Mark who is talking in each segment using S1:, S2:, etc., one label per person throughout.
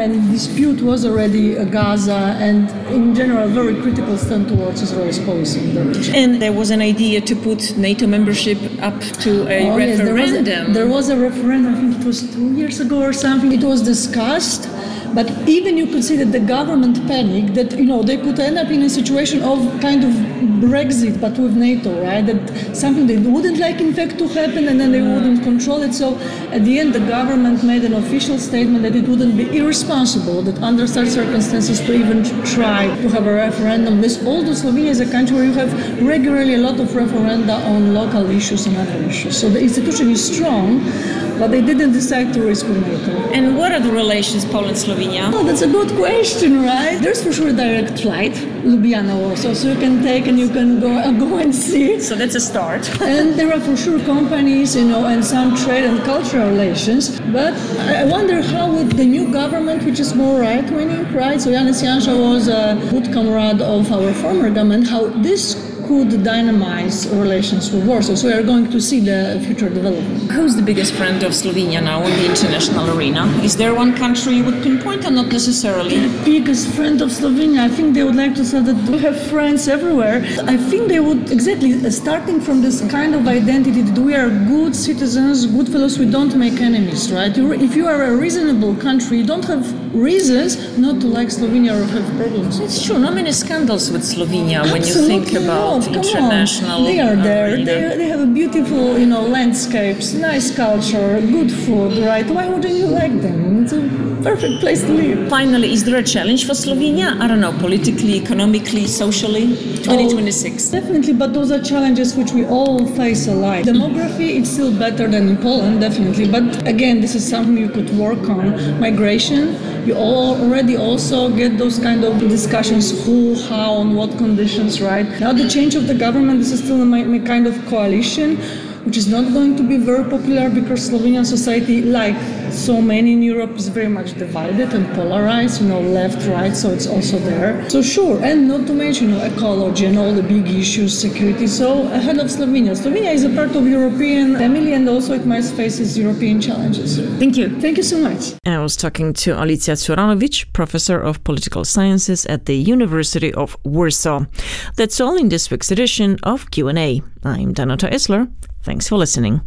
S1: and dispute was already Gaza, and in general, very critical stand towards Israel's policy in the region.
S2: And there was an idea to put NATO membership up to a referendum.
S1: Yes, there was a referendum, I think it was 2 years ago or something. It was discussed. But even you could see that the government panicked that, they could end up in a situation of kind of Brexit, but with NATO, right? That something they wouldn't like, in fact, to happen, and then they wouldn't control it. So at the end, the government made an official statement that it wouldn't be irresponsible, that under such circumstances to even try to have a referendum. Although Slovenia is a country where you have regularly a lot of referenda on local issues and other issues. So the institution is strong, but they didn't decide to risk with NATO.
S2: And what are the relations Poland-Slovenia?
S1: Oh, that's a good question, right? There's for sure a direct flight, Ljubljana also, so you can take and you can go and see.
S2: So that's a start.
S1: And there are for sure companies, and some trade and cultural relations. But I wonder how would the new government, which is more right-wing, right? So Janez Janša was a good comrade of our former government, how this could dynamize relations with Warsaw. So we are going to see the future development.
S2: Who's the biggest friend of Slovenia now in the international arena? Is there one country you would pinpoint or not necessarily?
S1: The biggest friend of Slovenia, I think they would like to say that we have friends everywhere. I think they would, exactly, starting from this kind of identity that we are good citizens, good fellows, we don't make enemies, right? If you are a reasonable country, you don't have reasons not to like Slovenia or have problems.
S2: It's true, not many scandals with Slovenia when
S1: Absolutely
S2: you think about international.
S1: They are there. They have a beautiful, landscapes, nice culture, good food, right? Why wouldn't you like them? It's a perfect place to live.
S2: Finally, is there a challenge for Slovenia? I don't know, politically, economically, socially? 2026.
S1: Definitely, but those are challenges which we all face alike. Demography, it's still better than in Poland, definitely. But again, this is something you could work on. Migration, you already also get those kind of discussions, who, how, on what conditions, right? Now the change of the government, this is still a kind of coalition, which is not going to be very popular because Slovenian society, like so many in Europe, is very much divided and polarized, left, right, so it's also there. So sure, and not to mention, ecology and all the big issues, security, so ahead of Slovenia. Slovenia is a part of European family and also it might face its European challenges.
S2: Thank you.
S1: Thank you so much.
S2: And I was talking to Alicja Curanovic, Professor of Political Sciences at the University of Warsaw. That's all in this week's edition of Q&A. I'm Danuta Esler. Thanks for listening.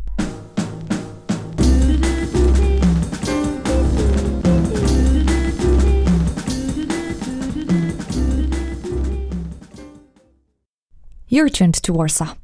S3: You're tuned to Warsaw.